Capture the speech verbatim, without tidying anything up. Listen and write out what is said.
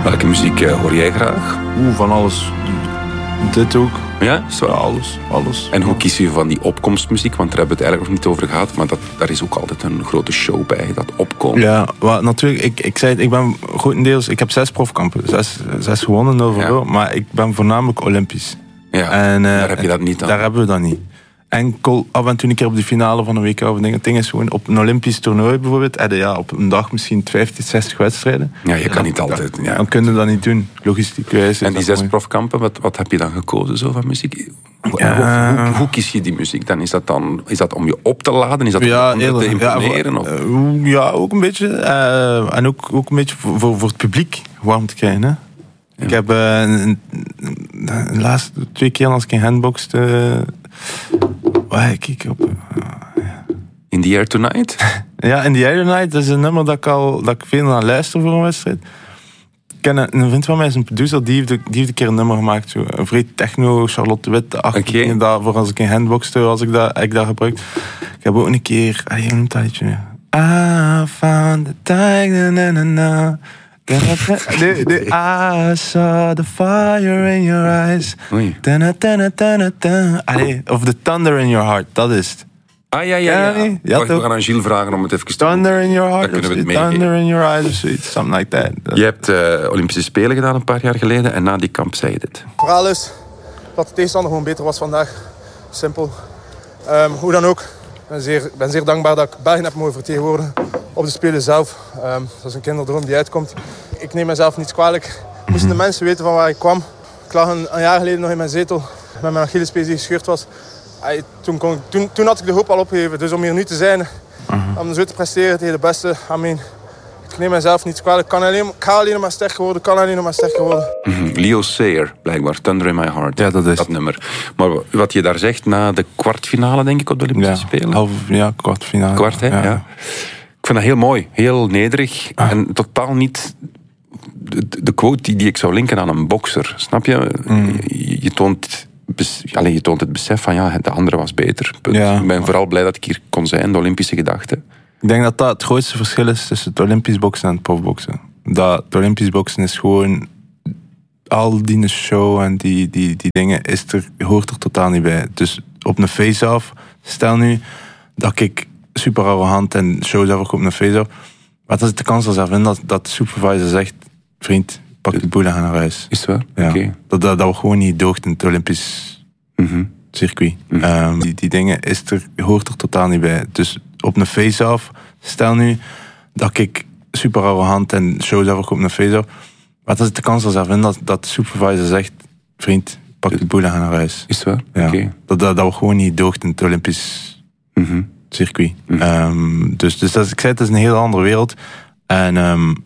Welke muziek uh, hoor jij graag? Oeh, van alles. Dit ook. Ja, is wel alles, alles. En hoe kies je van die opkomstmuziek? Want daar hebben we het eigenlijk nog niet over gehad. Maar dat, daar is ook altijd een grote show bij, dat opkomen. Ja, maar natuurlijk, ik, ik zei het, ik ben grotendeels... Ik heb zes profkampen, zes, zes gewonnen, nul verloren. Ja. Maar ik ben voornamelijk Olympisch. Ja, en, uh, daar heb je dat niet aan. Daar hebben we dat niet. Enkel af en toe een keer op de finale van een W K of dingen. Het ding is gewoon, op een Olympisch toernooi bijvoorbeeld, heb je ja, op een dag misschien vijftig, zestig wedstrijden. Ja, je kan dan, niet altijd. Dan, ja. dan kun je dat niet doen, logistiek wijs. En die zes mooi. profkampen, wat, wat heb je dan gekozen zo van muziek? Hoe, ja. hoe, hoe, hoe kies je die muziek dan? Is dat dan is dat om je op te laden? Is dat ja, om heel, te imponeren? Ja, of? Uh, ja, ook een beetje. Uh, en ook, ook een beetje voor, voor, voor het publiek warm te krijgen. Hè? Ja. Ik heb uh, een, de laatste twee keer als ik in handboxte... Uh, waar kijk op... Uh, ja. In the Air Tonight? Ja, In the Air Tonight. Dat is een nummer dat ik, al, dat ik veel naar luister voor een wedstrijd. Ik ken een, een vriend van mij is een producer, die heeft, die heeft een keer een nummer gemaakt. Zo, een vrij techno, Charlotte Witte, achttien okay. Daarvoor als ik in handboxte, als ik dat, ik dat gebruikt. Ik heb ook een keer... Allee, hoe noemt dat liedje? I found the time, na na na. The, the, I saw the fire in your eyes. Dana, dana, dana, dana. Allee, of the thunder in your heart, dat is het. Ah ja, ja, ja. ja. Wacht, we gaan aan Gilles vragen om het even te doen. Thunder in your heart, dan kunnen we het meegeven. Thunder in your eyes, of zoiets, something like that. Je hebt uh, Olympische Spelen gedaan een paar jaar geleden en na die kamp zei je dit. Het verhaal is dat de tegenstander gewoon beter was vandaag. Simpel. Um, hoe dan ook. Ik ben zeer, ben zeer dankbaar dat ik België heb mogen vertegenwoordigen op de Spelen zelf. Um, dat is een kinderdroom die uitkomt. Ik neem mezelf niets kwalijk. Moesten de mensen weten van waar ik kwam. Ik lag een, een jaar geleden nog in mijn zetel met mijn Achillespees die gescheurd was. Ay, toen, kon ik, toen, toen had ik de hoop al opgegeven. Dus om hier nu te zijn, uh-huh. om zo te presteren tegen de beste, I mean, ik neem mezelf niets kwalijk. Ik kan alleen, ik ga alleen nog maar sterker worden, kan alleen nog maar sterker worden. Mm-hmm. Leo Sayer, blijkbaar, Thunder in My Heart. Ja, dat is dat nummer. Maar wat je daar zegt, na de kwartfinale, denk ik, op de Olympische ja, Spelen. Half, ja, kwartfinale. Kwart, hè? Ja. ja. Ik vind dat heel mooi, heel nederig ah. en totaal niet de, de quote die, die ik zou linken aan een bokser. Snap je? Mm. Je, je, toont, allez, je toont het besef van ja, de andere was beter. Ja. Ik ben vooral blij dat ik hier kon zijn, de Olympische gedachte. Ik denk dat dat het grootste verschil is tussen het Olympisch boksen en het profboksen. Dat het Olympisch boksen is gewoon al die show en die, die, die dingen is er, hoort er totaal niet bij. Dus op een face-off, stel nu dat ik super arrogant en shows heb op een face-off. Wat is de kans als ik vind dat, dat de supervisor zegt, vriend, pak de boel en ga naar huis. Is het waar? Ja. Okay. Dat, dat, dat we gewoon niet doogt in het Olympisch mm-hmm. circuit. Mm-hmm. Um, die, die dingen is er, hoort er totaal niet bij. Dus op een face-off, stel nu dat ik super arrogant en shows heb op een face-off. Wat is de kans als ik vind dat, dat de supervisor zegt, vriend, pak de boel en ga naar huis. Is het waar? Ja. Okay. Dat, dat, dat we gewoon niet doogt in het Olympisch mm-hmm. circuit. Mm-hmm. Um, dus dus dat, ik zei, het is een heel andere wereld. En um,